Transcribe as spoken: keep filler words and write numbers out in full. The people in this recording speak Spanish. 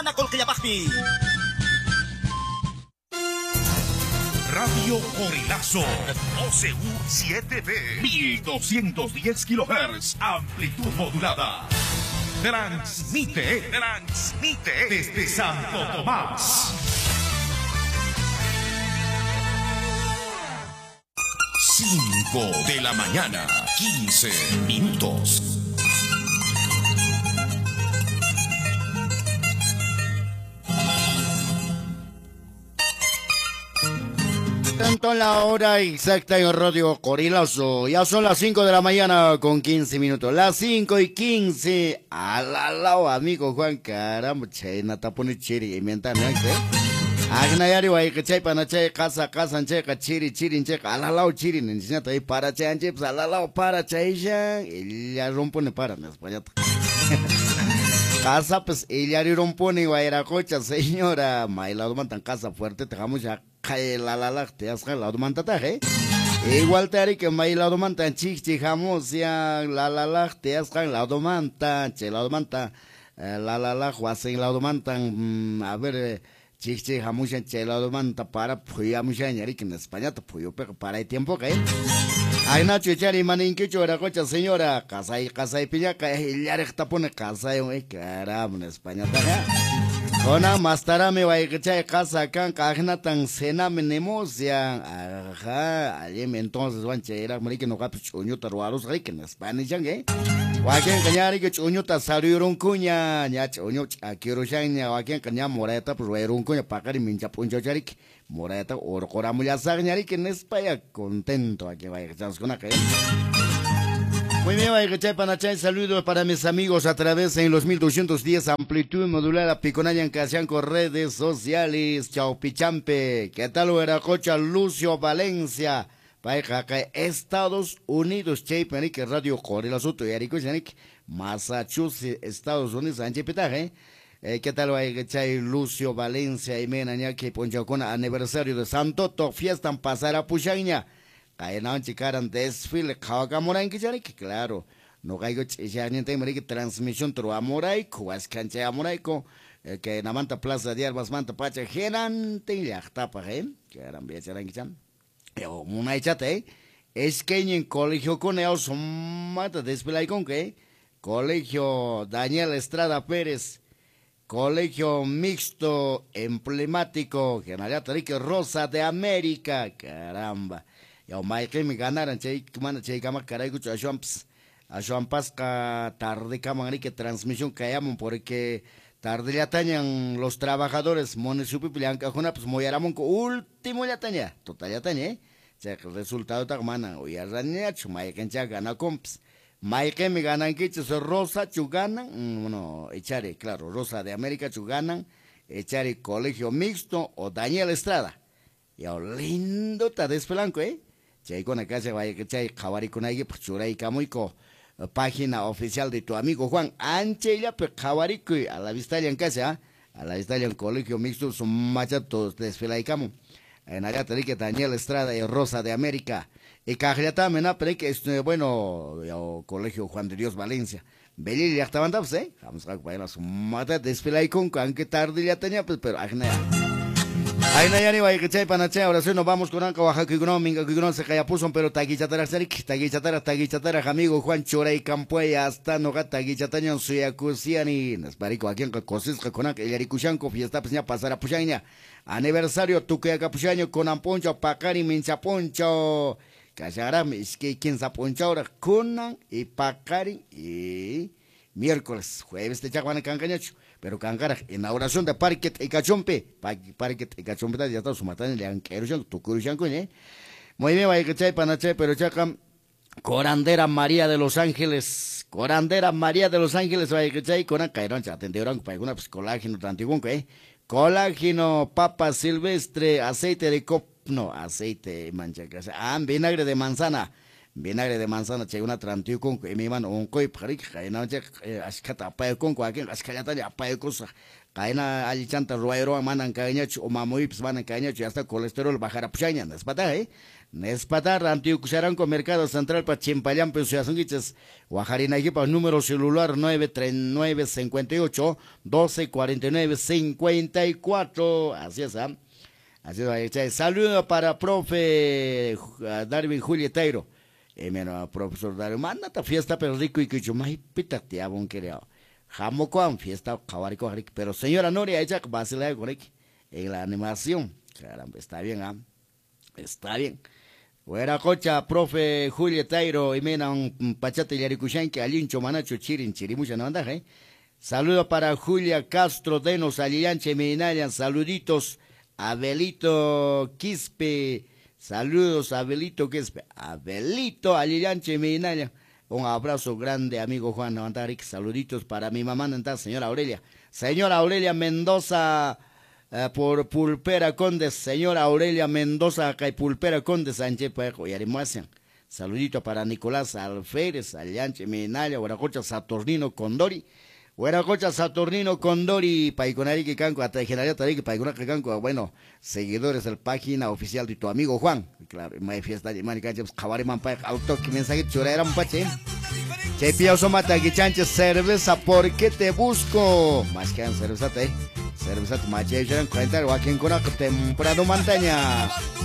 Mana Colquillapagpi. Radio Corilazo, O C U siete B, mil doscientos diez kilohertz, amplitud modulada. Transmite, transmite desde Santo Tomás. Cinco de la mañana, quince minutos. Tanto la hora exacta en Radio Corilazo. Ya son las cinco de la mañana con quince minutos. Las cinco y quince. Alalao, amigo Juan, caramba, che, natapone chiri, inventan, ¿eh? Agnayari, guay, que chay, panache, casa, casa, che, chiri, chiri, che, alalao, chiri, enseñata ahí, para che, anche, pues, alalao, para che, ya, y ya rompone para, en español. Casa, pues, ella rompone, guay, era cocha, señora, mailado mantan casa fuerte, dejamos ya. Kay la la la te has jalado manta eh igual te haré que me la manta chich chijamos ya la la la te has jalado manta che la manta la la la juasen la manta a ver chich chijamos che la manta para puya mucha ñari que en España te puyo pero para el tiempo que hay na chuchari manin que chora cocha señora casa y casa y piña que ya está pone casa y caramba en España ta Ona mastara me va a echar casa acá, cajna tan cena menemos ya, ajá, allí entonces van a ir a morir que no cape chuño taruaros rey que en España ya, ¿eh? Guaquén cañari que chuño tasarieron cuña, ya chuño quiero ya ni guaquén caña moreta pues vieron cuña para que mincha puncho charik, moreta oro coramo ya sañari que en España contento aquí va a echar con acá. Muy bien, Guayachay Panachay, saludos para mis amigos a través en los mil doscientos diez amplitud modulada Piconaya en Casianco, redes sociales, Chao Pichampe, ¿qué tal Hueracocha, Lucio Valencia, Paejaca, Estados Unidos, Chay Panique, Radio Corilazo, Tuyarico, Yanik, Massachusetts, Estados Unidos, Anche Pitaje, ¿qué tal Guayachay, Lucio Valencia, y Menaña, que Ponchacona, aniversario de Santo, to fiesta en Pasara Puchaña. Cayeron chicaran desfile, Kawakamoray, que claro, no caigo chayaniente, que transmisión tro amoray, cuas cancha amoraico, que Namanta Plaza de Albas Manta Pacha, gerante, ya tapa, eh, que eran bien charanguichan. Pero una echate, es que en colegio con ellos son mata desfile con que, colegio Daniel Estrada Pérez, colegio mixto emblemático, General Tarique Rosa de América, caramba. Yo Mike me ganaron che mana che kama caray gucho a Shomps a Shompas ka tarde kama que transmisión que hayamos porque tarde ya tañan los trabajadores municipio Blanca Jona pues moyaramon ko último ya taña total ya taña che el resultado ta mana o ya raña Mike ya gana comps Mike me ganan que che Rosa chugana bueno echare claro Rosa de América chuganan echare colegio mixto o Daniel Estrada yo lindo ta despelanco eh Chay con acá se vaya que chay jawari con ahí pues churay camuico página oficial de tu amigo Juan anche ya pues jawari a la vista en casa a la vista en colegio mixto son machatos desfila y camu en allá te que Daniel Estrada y Rosa de América y cajriata mena pero que es bueno yo colegio Juan de Dios Valencia Belil ya estaban pues eh vamos a bailar su mata desfila y con que tarde ya tenía pues pero ajna Ay, Nayani, Guayachay, Panachay, ahora sí nos vamos con Anca, Oaxaca, Iguinó, Minga, Iguinó, se calla puso, pero taguichatara, Serik, taguichatara, taguichatara, amigo Juan Choray, Campuaya, hasta Nogat, taguichataña, Suyacusiani, Nasparico, aquí en Cosis, con Anca, Yaricushanco, fiesta, pues ya pasará Puchaña, aniversario, Tuqueaca Puchaño, con Amponcho, Pacari, Minchaponcho, Cacharam, es que quien se aponcha ahora, Conan y Pacari, y miércoles, jueves de Chaguana, Cancañacho. Pero Cancara, inauguración de Parque y Cachompe, Parque y Cachompe, ya está su matán, le han querido, tu curushanco, ¿eh? Muy bien, vaya que chay, panachay, pero chaca, Corandera María de los Ángeles, Corandera María de los Ángeles, vaya que chay, con una caerón, se atendieron, para una pues colágeno tan antiguo, ¿eh? Colágeno, papa silvestre, aceite de cop, no, aceite mancha, ah, vinagre de manzana, vinagre de manzana chay una trantiu con que mi man un koi parik kaina che askata apay con ko akin askayata ya apay cosa kaina ali chanta ruairo manan kaina chu mamoy pis manan kaina chu hasta colesterol bajar puchaña nespata eh nespata rantiu kusaran con mercado central pa chimpallan pe suyasungiches guajarina equipa número celular nueve tres nueve cinco ocho doce cuarenta y nueve cincuenta y cuatro así es ¿eh? Así es, saludo para profe Darwin Julietairo. Eh, mira, profesor Dario, mándate fiesta, pero rico y que yo más pítate a bon querido. Jamocoan, fiesta, cabarico, pero señora Noria, ella va a ser la en la animación. Caramba, está bien, ¿ah? ¿eh? Está bien. Buena cocha, profe Julio Tairo, y mena un pachate y aricuchan que alincho manacho chirin, chirimucha no anda, ¿eh? Saludo para Julia Castro, Denos, Alianche, Minarian, saluditos, Abelito Quispe. Saludos, Abelito, que es Abelito, Alilianche, Minalia. Un abrazo grande, amigo Juan Navantaric. Saluditos para mi mamá, señora Aurelia. Señora Aurelia Mendoza, eh, por Pulpera Condes. Señora Aurelia Mendoza, acá y Pulpera Condes, Sánchez, y Arimuasian. Saludito para Nicolás Alférez, Alilianche, Minalia, Guaracocha, Saturnino, Condori. Hueracocha Saturnino Condori, Paiconari que Canco, hasta Generalia Tarik, Paiconari que Canco, bueno, seguidores de la página oficial de tu amigo Juan, claro, en fiesta de Maricacha, Cabari Mampa, auto que mensaje chorera un pache. Che Pioso Mata Guichanche, cerveza, ¿por qué te busco? Más que en cerveza, te, cerveza, tu mache, yo en cuenta, o aquí en Conaco, temprano montaña.